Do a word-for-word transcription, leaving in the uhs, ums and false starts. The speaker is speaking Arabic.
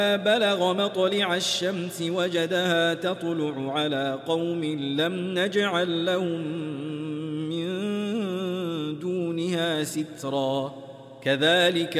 بلغ مطلع الشمس وجدها تطلع على قوم لم نجعل لهم من دونها سترا كذلك